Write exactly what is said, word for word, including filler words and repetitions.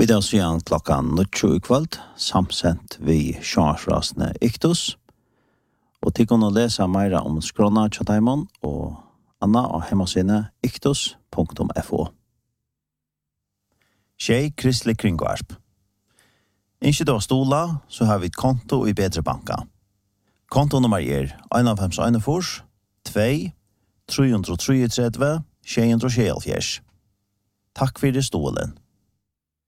Vi da sier klokkan nitjo i kveld, samsent vi sjansrasene Iktus. Og til kunne lese mer om skrona Tjataimon og Anna og hemmasine iktus punktum fo. Tjej Kristelig Kringvarp. Ikke da stola, så har vi et konto i Bedre Banka. Kontonummer er en fem en fire, to, tre tre tre, tre, sju tre sju. Takk for det stolen.